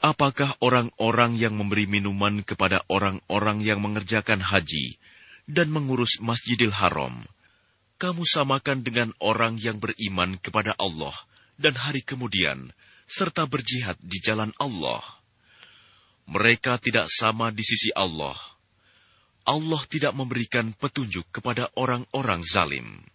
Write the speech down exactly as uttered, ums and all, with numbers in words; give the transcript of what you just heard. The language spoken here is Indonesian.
Apakah orang-orang yang memberi minuman kepada orang-orang yang mengerjakan haji dan mengurus Masjidil Haram, kamu samakan dengan orang yang beriman kepada Allah dan hari kemudian, serta berjihad di jalan Allah? Mereka tidak sama di sisi Allah. Allah tidak memberikan petunjuk kepada orang-orang zalim.